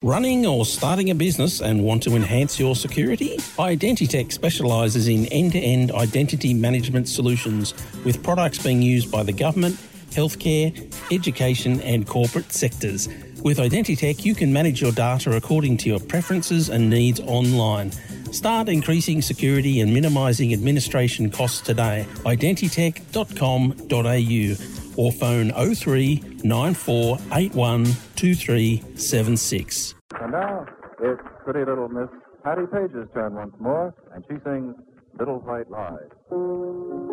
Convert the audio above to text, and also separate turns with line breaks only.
Running or starting a business and want to enhance your security? Identitech specialises in end-to-end identity management solutions with products being used by the government, healthcare, education and corporate sectors. With Identitech, you can manage your data according to your preferences and needs online. Start increasing security and minimising administration costs today. Identitech.com.au or phone 03 9481 2376.
And now, it's pretty little Miss Patty Page's turn once more, and she sings Little White Lies.